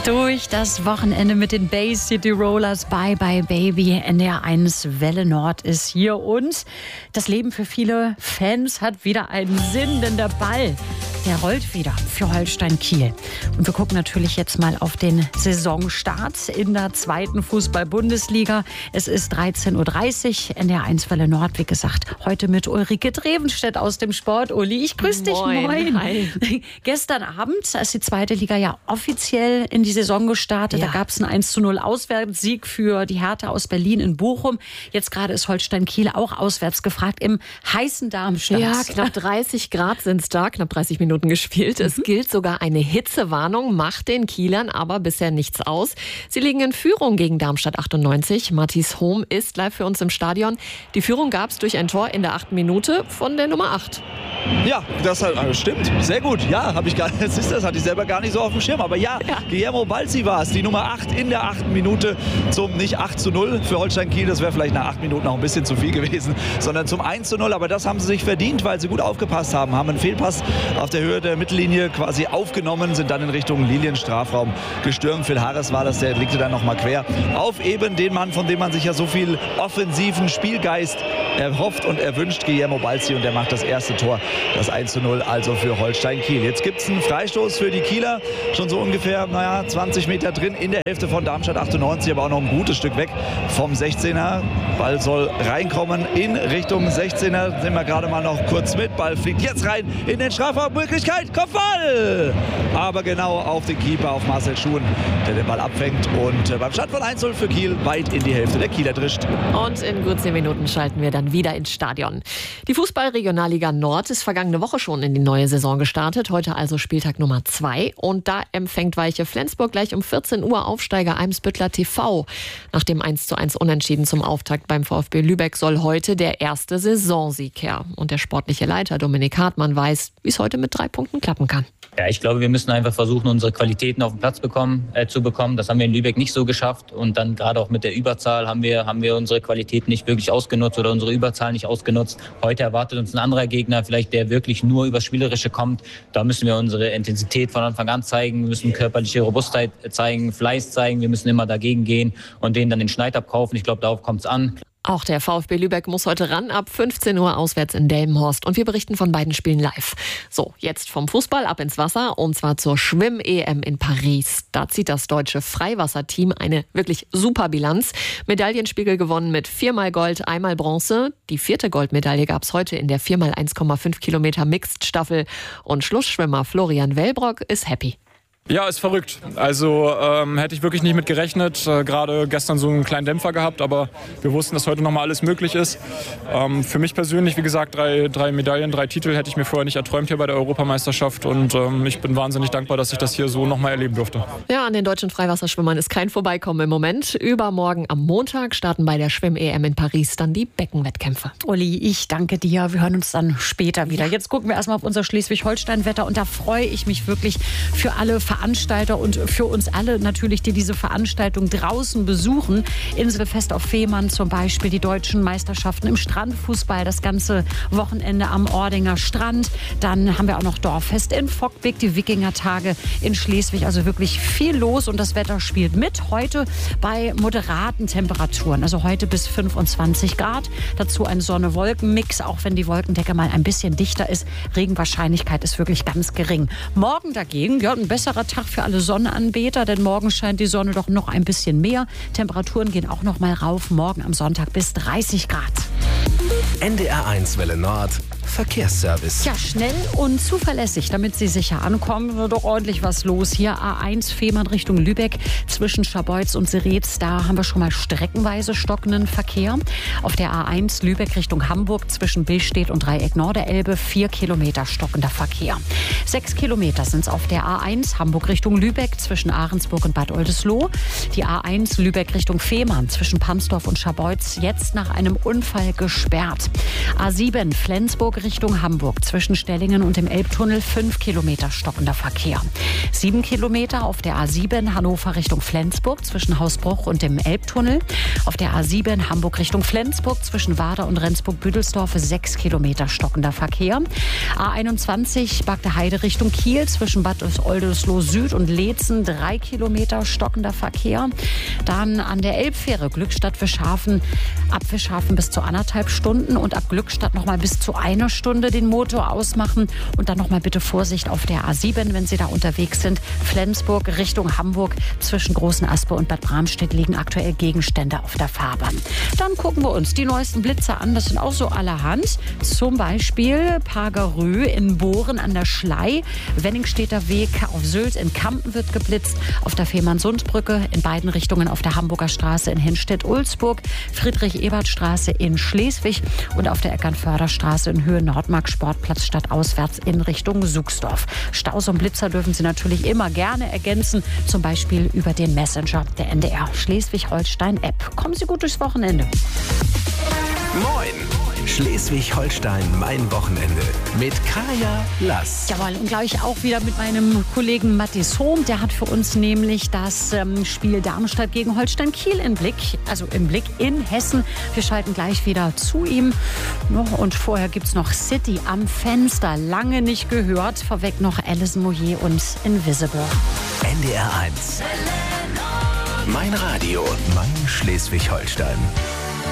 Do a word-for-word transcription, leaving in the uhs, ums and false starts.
Durch das Wochenende mit den Bay City Rollers. Bye Bye Baby. N D R eins Welle Nord ist hier. Und das Leben für viele Fans hat wieder einen Sinn, denn der Ball, der rollt wieder für Holstein Kiel. Und wir gucken natürlich jetzt mal auf den Saisonstart in der zweiten Fußball-Bundesliga. Es ist dreizehn Uhr dreißig. N D R eins Welle Nord, wie gesagt, heute mit Ulrike Drevenstedt aus dem Sport. Uli, ich grüße dich. Moin. Moin. Hi. Gestern Abend ist die zweite Liga ja offiziell in die Saison gestartet. Ja. Da gab es einen eins zu null Auswärtssieg für die Hertha aus Berlin in Bochum. Jetzt gerade ist Holstein Kiel auch auswärts gefragt im heißen Darmstadt. Ja, knapp dreißig Grad sind es da, knapp dreißig Minuten gespielt. Es mhm. gilt sogar eine Hitzewarnung, macht den Kielern aber bisher nichts aus. Sie liegen in Führung gegen Darmstadt achtundneunzig. Matthias Hohm ist live für uns im Stadion. Die Führung gab es durch ein Tor in der achten Minute von der Nummer acht. Ja, das hat, stimmt. Sehr gut. Ja, habe ich gar das ist das hatte ich selber gar nicht so auf dem Schirm. Aber ja, ja. Guillermo Balzi war es, die Nummer acht in der achten Minute zum nicht acht zu null für Holstein Kiel. Das wäre vielleicht nach acht Minuten noch ein bisschen zu viel gewesen, sondern zum eins zu null. Aber das haben sie sich verdient, weil sie gut aufgepasst haben. Haben einen Fehlpass auf der Höhe der Mittellinie quasi aufgenommen, sind dann in Richtung Linienstrafraum gestürmt. Phil Harris war das, der legte dann noch mal quer auf eben den Mann, von dem man sich ja so viel offensiven Spielgeist erhofft und erwünscht, Guillermo Balzi. Und der macht das erste Tor, das eins zu null, also für Holstein Kiel. Jetzt gibt es einen Freistoß für die Kieler, schon so ungefähr naja, zwanzig Meter drin in der Hälfte von Darmstadt achtundneunzig, aber auch noch ein gutes Stück weg vom sechzehner. Ball soll reinkommen in Richtung sechzehner. Nehmen wir gerade mal noch kurz mit. Ball fliegt jetzt rein in den Strafraum. Möglichkeit, Kopfball! Aber genau auf den Keeper, auf Marcel Schuhen, der den Ball abfängt und beim Stand von eins zu null für Kiel weit in die Hälfte der Kieler drischt. Und in gut zehn Minuten schalten wir dann wieder ins Stadion. Die Fußball-Regionalliga Nord ist vergangene Woche schon in die neue Saison gestartet. Heute also Spieltag Nummer zwei. Und da empfängt Weiche Flensburg gleich um vierzehn Uhr Aufsteiger Eimsbüttler T V. Nach dem eins zu eins Unentschieden zum Auftakt beim VfB Lübeck soll heute der erste Saisonsieg her. Und der sportliche Leiter Dominik Hartmann weiß, wie es heute mit drei Punkten klappen kann. Ja, ich glaube, wir müssen einfach versuchen, unsere Qualitäten auf den Platz bekommen, äh, zu bekommen. Das haben wir in Lübeck nicht so geschafft. Und dann gerade auch mit der Überzahl haben wir, haben wir unsere Qualitäten nicht wirklich ausgenutzt oder unsere Überzahl nicht ausgenutzt. Heute erwartet uns ein anderer Gegner, vielleicht der wirklich nur übers Spielerische kommt. Da müssen wir unsere Intensität von Anfang an zeigen. Wir müssen körperliche Robustheit zeigen, Fleiß zeigen. Wir müssen immer dagegen gehen und denen dann den Schneid abkaufen. Ich glaube, darauf kommt es an. Auch der VfB Lübeck muss heute ran, ab fünfzehn Uhr auswärts in Delmenhorst. Und wir berichten von beiden Spielen live. So, jetzt vom Fußball ab ins Wasser und zwar zur Schwimm-E M in Paris. Da zieht das deutsche Freiwasserteam eine wirklich super Bilanz. Medaillenspiegel gewonnen mit viermal Gold, einmal Bronze. Die vierte Goldmedaille gab es heute in der vier mal eins Komma fünf Kilometer Mixed-Staffel. Und Schlussschwimmer Florian Wellbrock ist happy. Ja, ist verrückt. Also ähm, hätte ich wirklich nicht mit gerechnet. Äh, Gerade gestern so einen kleinen Dämpfer gehabt, aber wir wussten, dass heute nochmal alles möglich ist. Ähm, für mich persönlich, wie gesagt, drei, drei Medaillen, drei Titel hätte ich mir vorher nicht erträumt hier bei der Europameisterschaft. Und ähm, ich bin wahnsinnig dankbar, dass ich das hier so nochmal erleben durfte. Ja, an den deutschen Freiwasserschwimmern ist kein Vorbeikommen im Moment. Übermorgen am Montag starten bei der Schwimm-E M in Paris dann die Beckenwettkämpfe. Uli, ich danke dir. Wir hören uns dann später wieder. Jetzt gucken wir erstmal auf unser Schleswig-Holstein-Wetter. Und da freue ich mich wirklich für alle Veranstalter und für uns alle natürlich, die diese Veranstaltung draußen besuchen. Inselfest auf Fehmarn zum Beispiel, die deutschen Meisterschaften im Strandfußball, das ganze Wochenende am Ordinger Strand. Dann haben wir auch noch Dorffest in Fockbek, die Wikingertage in Schleswig. Also wirklich viel los und das Wetter spielt mit. Heute bei moderaten Temperaturen, also heute bis fünfundzwanzig Grad. Dazu ein Sonne-Wolken-Mix, auch wenn die Wolkendecke mal ein bisschen dichter ist. Regenwahrscheinlichkeit ist wirklich ganz gering. Morgen dagegen, ja, ein besserer Tag für alle Sonnenanbeter, denn morgen scheint die Sonne doch noch ein bisschen mehr. Temperaturen gehen auch noch mal rauf. Morgen am Sonntag bis dreißig Grad. N D R eins Welle Nord. Verkehrsservice. Ja, schnell und zuverlässig, damit Sie sicher ankommen. Wird doch ordentlich was los. Hier A eins Fehmarn Richtung Lübeck zwischen Scharbeutz und Seretz. Da haben wir schon mal streckenweise stockenden Verkehr. Auf der A eins Lübeck Richtung Hamburg zwischen Billstedt und Dreieck Norderelbe vier Kilometer stockender Verkehr. Sechs Kilometer sind es auf der A eins Hamburg Richtung Lübeck zwischen Ahrensburg und Bad Oldesloe. Die A eins Lübeck Richtung Fehmarn zwischen Pamsdorf und Scharbeutz jetzt nach einem Unfall gesperrt. A sieben Flensburg Richtung Hamburg zwischen Stellingen und dem Elbtunnel fünf Kilometer stockender Verkehr. Sieben Kilometer auf der A sieben Hannover Richtung Flensburg zwischen Hausbruch und dem Elbtunnel. Auf der A sieben Hamburg Richtung Flensburg zwischen Warder und Rendsburg-Büdelsdorf sechs Kilometer stockender Verkehr. A einundzwanzig Bagde-Heide Richtung Kiel zwischen Bad Oldesloe Süd und Leetzen drei Kilometer stockender Verkehr. Dann an der Elbfähre Glückstadt-Fischhafen, ab Fischhafen bis zu anderthalb Stunden und ab Glückstadt noch mal bis zu einer Stunde den Motor ausmachen. Und dann noch mal bitte Vorsicht auf der A sieben, wenn Sie da unterwegs sind. Flensburg Richtung Hamburg zwischen Großen Aspe und Bad Bramstedt liegen aktuell Gegenstände auf der Fahrbahn. Dann gucken wir uns die neuesten Blitze an. Das sind auch so allerhand. Zum Beispiel Pargerö in Bohren an der Schlei. Wenningstedter Weg auf Sylt in Kampen wird geblitzt. Auf der Fehmarnsundbrücke in beiden Richtungen auf der Hamburger Straße in Hinstedt-Ulzburg. Friedrich-Ebert-Straße in Schleswig und auf der Eckernförderstraße in Höhe Nordmark Sportplatz stadtauswärts in Richtung Suchsdorf. Staus und Blitzer dürfen Sie natürlich immer gerne ergänzen, zum Beispiel über den Messenger der N D R Schleswig-Holstein-App. Kommen Sie gut durchs Wochenende. Moin! Schleswig-Holstein, mein Wochenende. Mit Kaya Lass. Jawohl, und gleich auch wieder mit meinem Kollegen Mathis Hohm. Der hat für uns nämlich das ähm, Spiel Darmstadt gegen Holstein Kiel im Blick. Also im Blick in Hessen. Wir schalten gleich wieder zu ihm. Und vorher gibt es noch City am Fenster. Lange nicht gehört. Vorweg noch Alison Moyet und Invisible. N D R eins. Mein Radio, mein Schleswig-Holstein.